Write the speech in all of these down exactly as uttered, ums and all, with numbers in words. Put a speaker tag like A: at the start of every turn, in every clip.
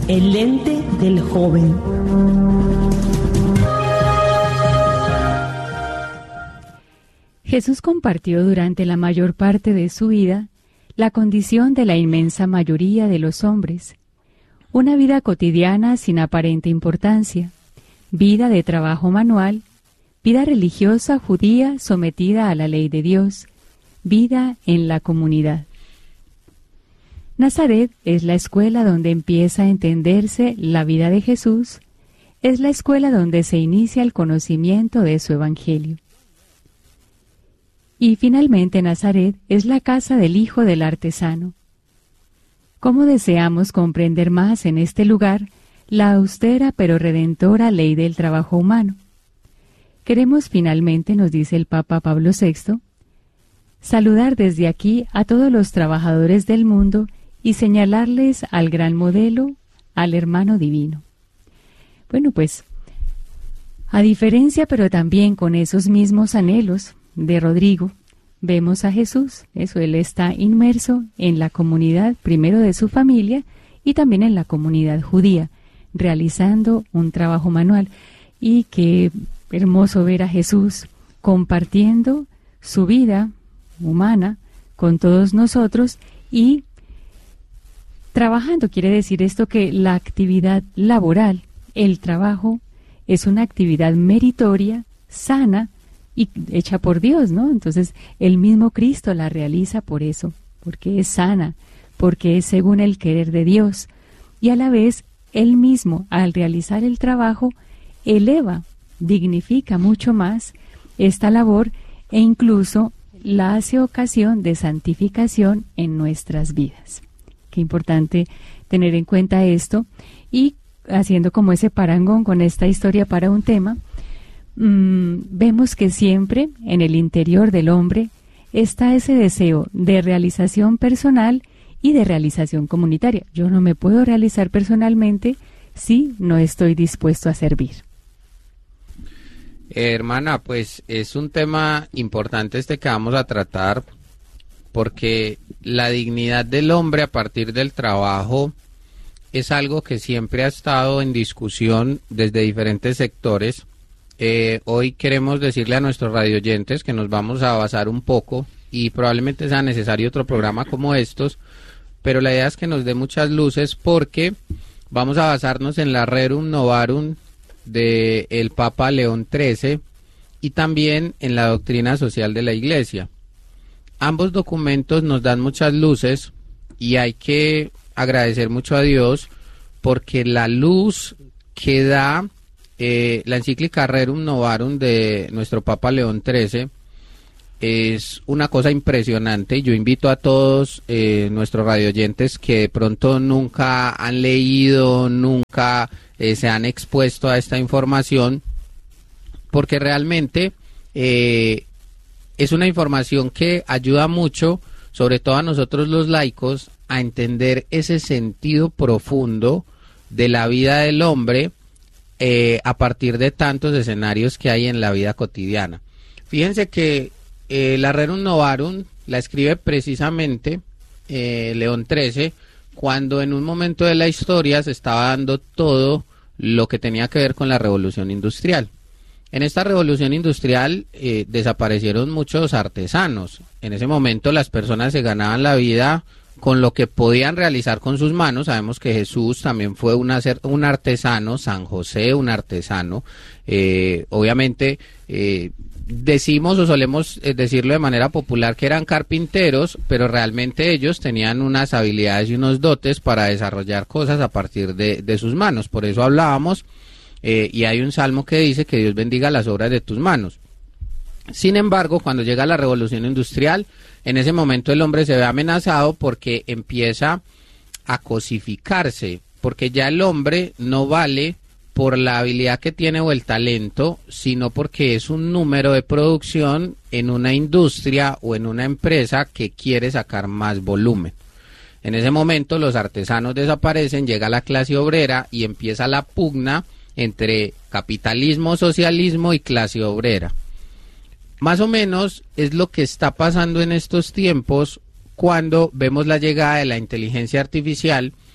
A: El lente del joven.
B: Jesús compartió durante la mayor parte de su vida la condición de la inmensa mayoría de los hombres, una vida cotidiana sin aparente importancia, vida de trabajo manual, vida religiosa judía sometida a la ley de Dios, vida en la comunidad. Nazaret es la escuela donde empieza a entenderse la vida de Jesús, es la escuela donde se inicia el conocimiento de su evangelio. Y finalmente Nazaret es la casa del hijo del artesano. ¿Cómo deseamos comprender más en este lugar la austera pero redentora ley del trabajo humano? Queremos finalmente, nos dice el Papa Pablo sexto, saludar desde aquí a todos los trabajadores del mundo y señalarles al gran modelo, al hermano divino. Bueno, pues, a diferencia pero también con esos mismos anhelos de Rodrigo, vemos a Jesús, eso, él está inmerso en la comunidad, primero de su familia, y también en la comunidad judía, realizando un trabajo manual. Y qué hermoso ver a Jesús compartiendo su vida humana con todos nosotros y trabajando. Quiere decir esto que la actividad laboral, el trabajo, es una actividad meritoria, sana y hecha por Dios, ¿no? Entonces, el mismo Cristo la realiza por eso, porque es sana, porque es según el querer de Dios. Y a la vez, Él mismo, al realizar el trabajo, eleva, dignifica mucho más esta labor e incluso la hace ocasión de santificación en nuestras vidas. Qué importante tener en cuenta esto y haciendo como ese parangón con esta historia para un tema, mmm, vemos que siempre en el interior del hombre está ese deseo de realización personal y de realización comunitaria. Yo no me puedo realizar personalmente si no estoy dispuesto a servir.
C: Eh, hermana, pues es un tema importante este que vamos a tratar, porque la dignidad del hombre a partir del trabajo es algo que siempre ha estado en discusión desde diferentes sectores. Eh, hoy queremos decirle a nuestros radioyentes que nos vamos a basar un poco y probablemente sea necesario otro programa como estos, pero la idea es que nos dé muchas luces porque vamos a basarnos en la Rerum Novarum de el Papa León trece y también en la doctrina social de la Iglesia. Ambos documentos nos dan muchas luces y hay que agradecer mucho a Dios porque la luz que da eh, la encíclica Rerum Novarum de nuestro Papa León trece es una cosa impresionante. Yo invito a todos eh, nuestros radioyentes que de pronto nunca han leído, nunca eh, se han expuesto a esta información, porque realmente eh, es una información que ayuda mucho, sobre todo a nosotros los laicos, a entender ese sentido profundo de la vida del hombre eh, a partir de tantos escenarios que hay en la vida cotidiana. Fíjense que eh, la Rerum Novarum la escribe precisamente eh, León trece, cuando en un momento de la historia se estaba dando todo lo que tenía que ver con la revolución industrial. En esta revolución industrial eh, desaparecieron muchos artesanos. En ese momento las personas se ganaban la vida con lo que podían realizar con sus manos. Sabemos que Jesús también fue una, un artesano, San José un artesano. Eh, obviamente eh, decimos o solemos decirlo de manera popular que eran carpinteros, pero realmente ellos tenían unas habilidades y unos dotes para desarrollar cosas a partir de, de sus manos. Por eso hablábamos. Eh, y hay un salmo que dice que Dios bendiga las obras de tus manos. Sin embargo, cuando llega la revolución industrial, en ese momento el hombre se ve amenazado porque empieza a cosificarse, porque ya el hombre no vale por la habilidad que tiene o el talento, sino porque es un número de producción en una industria o en una empresa que quiere sacar más volumen. En ese momento los artesanos desaparecen, llega la clase obrera y empieza la pugna entre capitalismo, socialismo y clase obrera. Más o menos es lo que está pasando en estos tiempos cuando vemos la llegada de la inteligencia artificial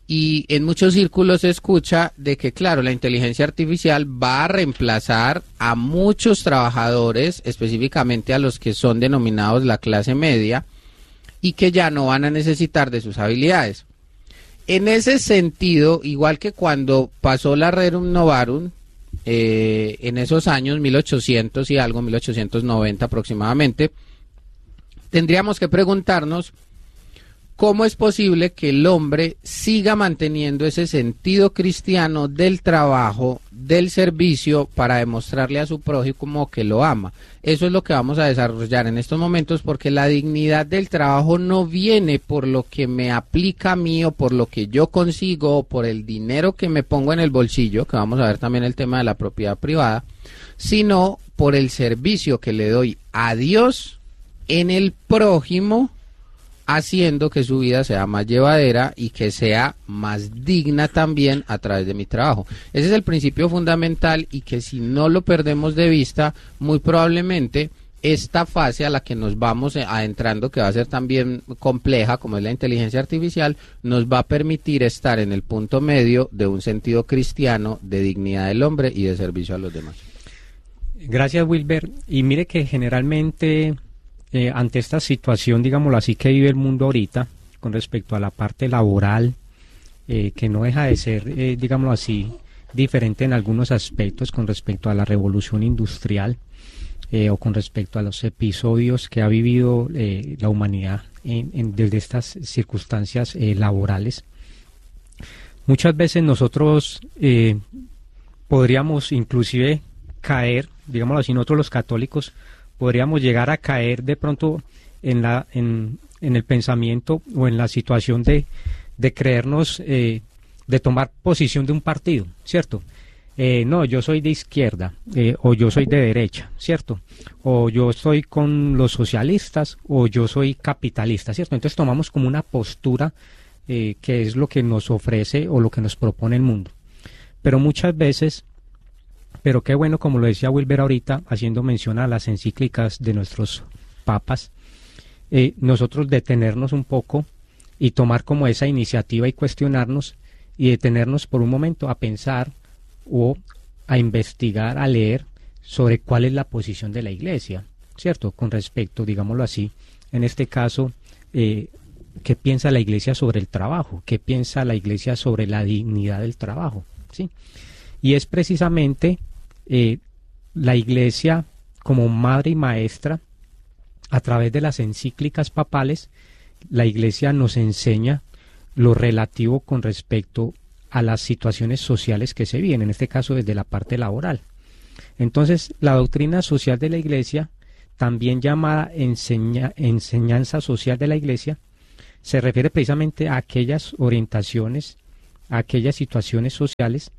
C: Y en muchos círculos se escucha de que, claro, la inteligencia artificial va a reemplazar a muchos trabajadores, específicamente a los que son denominados la clase media, y que ya no van a necesitar de sus habilidades. En ese sentido, igual que cuando pasó la Rerum Novarum, eh, en esos años, mil ochocientos y algo, mil ochocientos noventa aproximadamente, tendríamos que preguntarnos ¿cómo es posible que el hombre siga manteniendo ese sentido cristiano del trabajo, del servicio, para demostrarle a su prójimo que lo ama? Eso es lo que vamos a desarrollar en estos momentos, porque la dignidad del trabajo no viene por lo que me aplica a mí o por lo que yo consigo o por el dinero que me pongo en el bolsillo, que vamos a ver también el tema de la propiedad privada, sino por el servicio que le doy a Dios en el prójimo, haciendo que su vida sea más llevadera y que sea más digna también a través de mi trabajo. Ese es el principio fundamental, y que si no lo perdemos de vista, muy probablemente esta fase a la que nos vamos adentrando, que va a ser también compleja, como es la inteligencia artificial, nos va a permitir estar en el punto medio de un sentido cristiano de dignidad del hombre y de servicio a los demás.
D: Gracias, Wilber. Y mire que generalmente Eh, ante esta situación, digámoslo así, que vive el mundo ahorita, con respecto a la parte laboral, eh, que no deja de ser, eh, digámoslo así, diferente en algunos aspectos con respecto a la revolución industrial, eh, o con respecto a los episodios que ha vivido eh, la humanidad en, en, desde estas circunstancias eh, laborales. Muchas veces nosotros eh, podríamos inclusive caer, digámoslo así, nosotros los católicos, podríamos llegar a caer de pronto en la en, en el pensamiento o en la situación de, de creernos, eh, de tomar posición de un partido, ¿cierto? Eh, no, yo soy de izquierda, eh, o yo soy de derecha, ¿cierto? O yo estoy con los socialistas, o yo soy capitalista, ¿cierto? Entonces tomamos como una postura eh, que es lo que nos ofrece o lo que nos propone el mundo. Pero muchas veces... Pero qué bueno, como lo decía Wilber ahorita, haciendo mención a las encíclicas de nuestros papas, eh, nosotros detenernos un poco y tomar como esa iniciativa y cuestionarnos y detenernos por un momento a pensar o a investigar, a leer sobre cuál es la posición de la Iglesia, ¿cierto? Con respecto, digámoslo así, en este caso, eh, ¿qué piensa la Iglesia sobre el trabajo? ¿Qué piensa la Iglesia sobre la dignidad del trabajo? ¿Sí? Y es precisamente eh, la Iglesia como madre y maestra, a través de las encíclicas papales, la Iglesia nos enseña lo relativo con respecto a las situaciones sociales que se viven, en este caso desde la parte laboral. Entonces, la doctrina social de la Iglesia, también llamada enseña, enseñanza social de la Iglesia, se refiere precisamente a aquellas orientaciones, a aquellas situaciones sociales,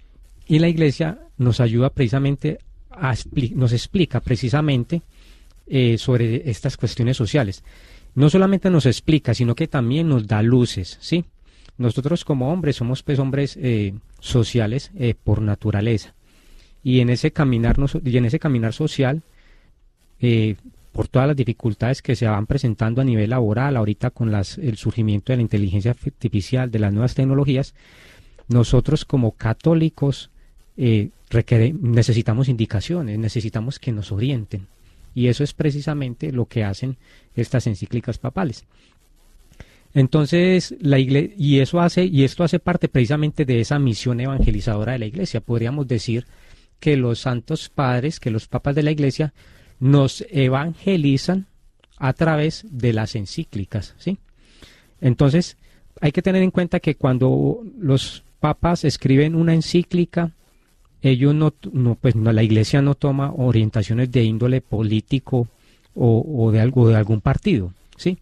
D: y la Iglesia nos ayuda precisamente, a expli- nos explica precisamente eh, sobre estas cuestiones sociales. No solamente nos explica, sino que también nos da luces, ¿sí? Nosotros como hombres somos pues hombres eh, sociales eh, por naturaleza, y en ese caminar, y en ese caminar social, eh, por todas las dificultades que se van presentando a nivel laboral, ahorita con las, el surgimiento de la inteligencia artificial, de las nuevas tecnologías, nosotros como católicos eh, requiere, necesitamos indicaciones, necesitamos que nos orienten, y eso es precisamente lo que hacen estas encíclicas papales. Entonces, la iglesia, y eso hace, y esto hace parte precisamente de esa misión evangelizadora de la Iglesia. Podríamos decir que los santos padres, que los papas de la Iglesia, nos evangelizan a través de las encíclicas, ¿sí? Entonces, hay que tener en cuenta que cuando los papas escriben una encíclica, ellos no, no pues no, la Iglesia no toma orientaciones de índole político o, o de algo de algún partido, ¿sí?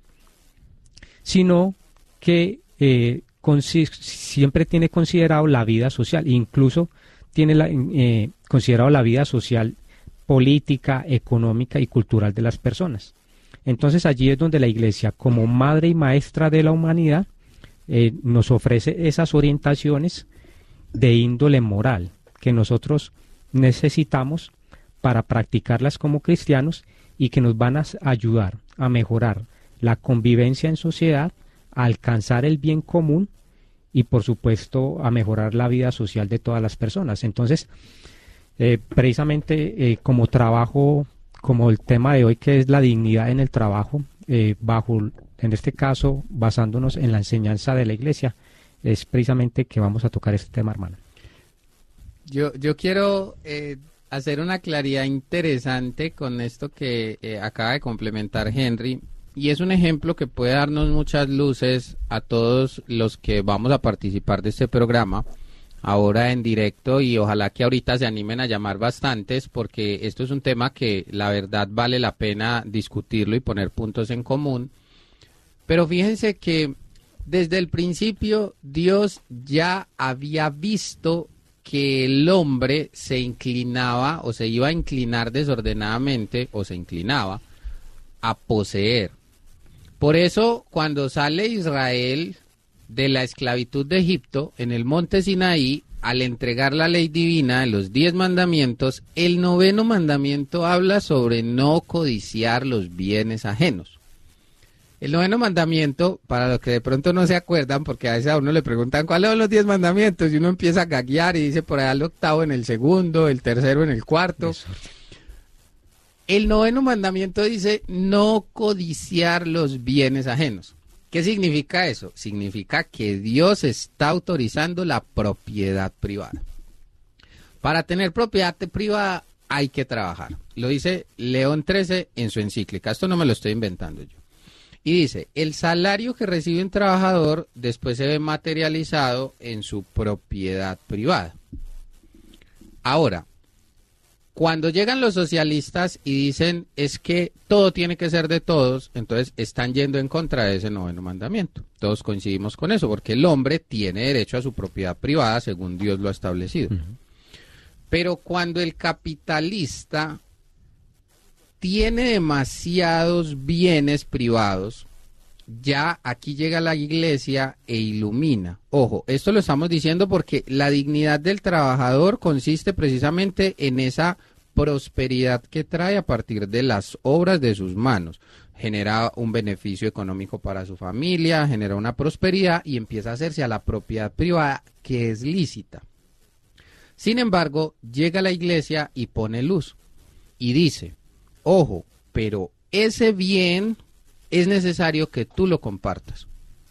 D: Sino que eh, consi- siempre tiene considerado la vida social, incluso tiene la, eh, considerado la vida social, política, económica y cultural de las personas. Entonces allí es donde la Iglesia, como madre y maestra de la humanidad, eh, nos ofrece esas orientaciones de índole moral que nosotros necesitamos para practicarlas como cristianos, y que nos van a ayudar a mejorar la convivencia en sociedad, a alcanzar el bien común y por supuesto a mejorar la vida social de todas las personas. Entonces, eh, precisamente eh, como trabajo, como el tema de hoy que es la dignidad en el trabajo, eh, bajo, en este caso, basándonos en la enseñanza de la Iglesia, es precisamente que vamos a tocar este tema, hermano.
C: Yo, yo quiero eh, hacer una claridad interesante con esto que eh, acaba de complementar Henry, y es un ejemplo que puede darnos muchas luces a todos los que vamos a participar de este programa ahora en directo, y ojalá que ahorita se animen a llamar bastantes, porque esto es un tema que la verdad vale la pena discutirlo y poner puntos en común. Pero fíjense que desde el principio Dios ya había visto que el hombre se inclinaba o se iba a inclinar desordenadamente o se inclinaba a poseer. Por eso cuando sale Israel de la esclavitud de Egipto en el monte Sinaí, al entregar la ley divina en los diez mandamientos, el noveno mandamiento habla sobre no codiciar los bienes ajenos. El noveno mandamiento, para los que de pronto no se acuerdan, porque a veces a uno le preguntan cuáles son los diez mandamientos y uno empieza a gaguear y dice por allá el octavo en el segundo, el tercero en el cuarto. Eso. El noveno mandamiento dice no codiciar los bienes ajenos. ¿Qué significa eso? Significa que Dios está autorizando la propiedad privada. Para tener propiedad privada hay que trabajar. Lo dice León trece en su encíclica. Esto no me lo estoy inventando yo. Y dice, el salario que recibe un trabajador después se ve materializado en su propiedad privada. Ahora, cuando llegan los socialistas y dicen es que todo tiene que ser de todos, entonces están yendo en contra de ese noveno mandamiento. Todos coincidimos con eso, porque el hombre tiene derecho a su propiedad privada según Dios lo ha establecido. Uh-huh. Pero cuando el capitalista tiene demasiados bienes privados, ya aquí llega la Iglesia e ilumina. Ojo, esto lo estamos diciendo porque la dignidad del trabajador consiste precisamente en esa prosperidad que trae a partir de las obras de sus manos. Genera un beneficio económico para su familia, genera una prosperidad y empieza a hacerse a la propiedad privada que es lícita. Sin embargo, llega la Iglesia y pone luz y dice, ojo, pero ese bien es necesario que tú lo compartas.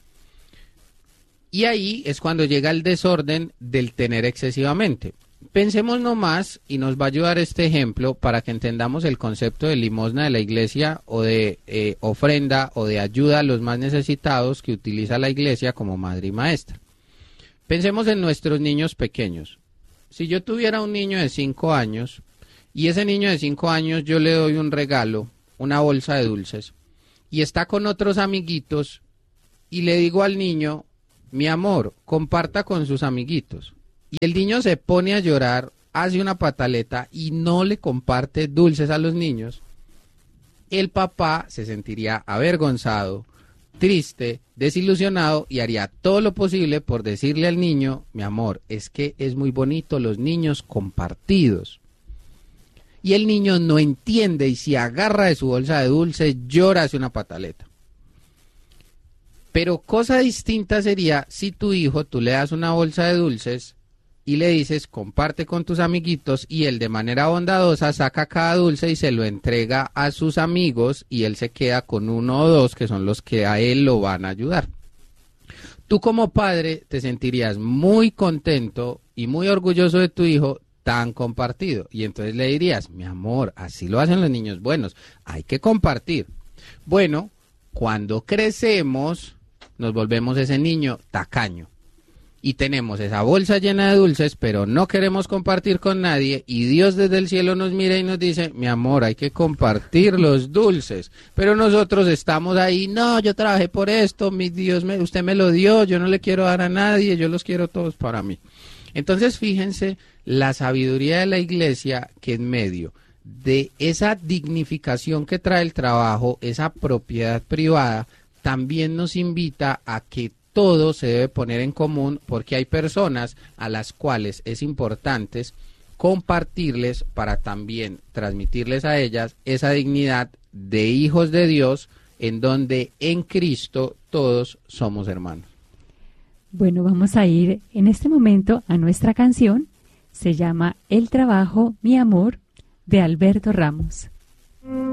C: Y ahí es cuando llega el desorden del tener excesivamente. Pensemos nomás, y nos va a ayudar este ejemplo para que entendamos el concepto de limosna de la Iglesia o de eh, ofrenda o de ayuda a los más necesitados que utiliza la Iglesia como madre y maestra. Pensemos en nuestros niños pequeños. Si yo tuviera un niño de cinco años y ese niño de cinco años yo le doy un regalo, una bolsa de dulces, y está con otros amiguitos y le digo al niño, mi amor, comparta con sus amiguitos. Y el niño se pone a llorar, hace una pataleta y no le comparte dulces a los niños. El papá se sentiría avergonzado, triste, desilusionado y haría todo lo posible por decirle al niño, mi amor, es que es muy bonito los niños compartidos. Y el niño no entiende y se agarra de su bolsa de dulces, llora, hace una pataleta. Pero cosa distinta sería si tu hijo, tú le das una bolsa de dulces y le dices, comparte con tus amiguitos, y él de manera bondadosa saca cada dulce y se lo entrega a sus amigos y él se queda con uno o dos que son los que a él lo van a ayudar. Tú como padre te sentirías muy contento y muy orgulloso de tu hijo tan compartido, y entonces le dirías, mi amor, así lo hacen los niños buenos, hay que compartir. Bueno, cuando crecemos nos volvemos ese niño tacaño y tenemos esa bolsa llena de dulces, pero no queremos compartir con nadie, y Dios desde el cielo nos mira y nos dice, mi amor, hay que compartir los dulces, pero nosotros estamos ahí, no, yo trabajé por esto, mi Dios, me, usted me lo dio, yo no le quiero dar a nadie, yo los quiero todos para mí. Entonces fíjense la sabiduría de la Iglesia, que en medio de esa dignificación que trae el trabajo, esa propiedad privada, también nos invita a que todo se debe poner en común, porque hay personas a las cuales es importante compartirles para también transmitirles a ellas esa dignidad de hijos de Dios, en donde en Cristo todos somos hermanos.
B: Bueno, vamos a ir en este momento a nuestra canción. Se llama El trabajo, mi amor, de Alberto Ramos.